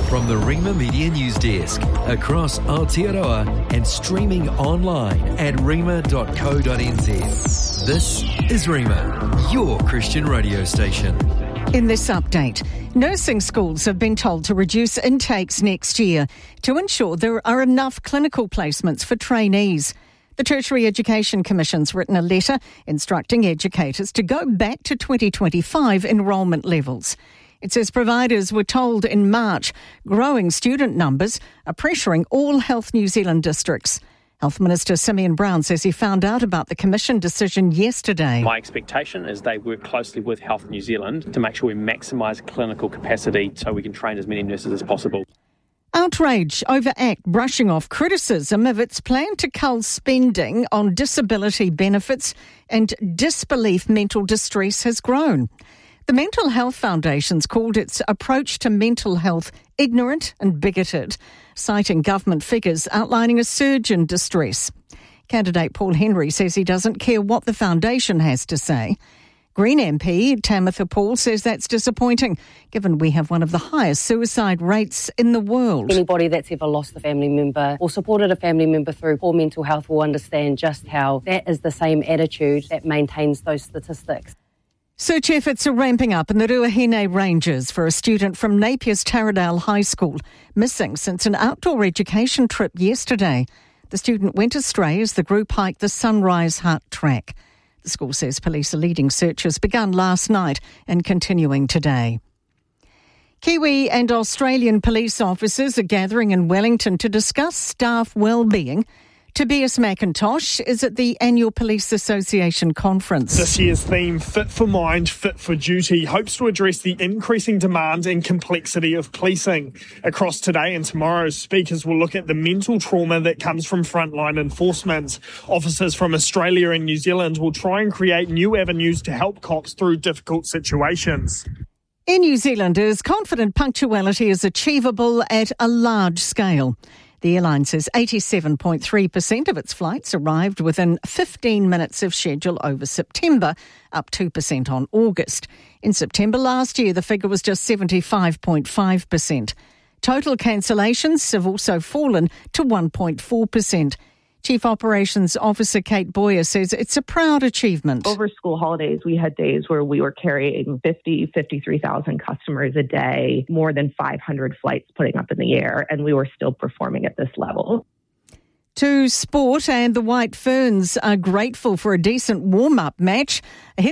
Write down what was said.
from the Rima Media News Desk across Aotearoa and streaming online at rima.co.nz. This is Rima, your Christian radio station. In this update, nursing schools have been told to reduce intakes next year to ensure there are enough clinical placements for trainees. The Tertiary Education Commission's written a letter instructing educators to go back to 2025 enrolment levels. It says providers were told in March growing student numbers are pressuring all Health New Zealand districts. Health Minister Simeon Brown says he found out about the Commission decision yesterday. My expectation is they work closely with Health New Zealand to make sure we maximise clinical capacity so we can train as many nurses as possible. Outrage over ACT brushing off criticism of its plan to cull spending on disability benefits and disbelief mental distress has grown. The Mental Health Foundation's called its approach to mental health ignorant and bigoted, citing government figures outlining a surge in distress. Candidate Paul Henry says he doesn't care what the foundation has to say. Green MP Tamitha Paul says that's disappointing, given we have one of the highest suicide rates in the world. Anybody that's ever lost a family member or supported a family member through poor mental health will understand just how that is the same attitude that maintains those statistics. Search efforts are ramping up in the Ruahine Ranges for a student from Napier's Taradale High School, missing since an outdoor education trip yesterday. The student went astray as the group hiked the Sunrise Hut track. The school says police are leading searches begun last night and continuing today. Kiwi and Australian police officers are gathering in Wellington to discuss staff well-being. Tobias McIntosh is at the annual Police Association conference. This year's theme, Fit for Mind, Fit for Duty, hopes to address the increasing demand and complexity of policing. Across today and tomorrow, speakers will look at the mental trauma that comes from frontline enforcement. Officers from Australia and New Zealand will try and create new avenues to help cops through difficult situations. In New Zealand, is confident punctuality is achievable at a large scale. The airline says 87.3% of its flights arrived within 15 minutes of schedule over September, up 2% on August. In September last year, the figure was just 75.5%. Total cancellations have also fallen to 1.4%. Chief Operations Officer Kate Boyer says it's a proud achievement. Over school holidays, we had days where we were carrying 53,000 customers a day, more than 500 flights putting up in the air, and we were still performing at this level. To sport, and the White Ferns are grateful for a decent warm-up match ahead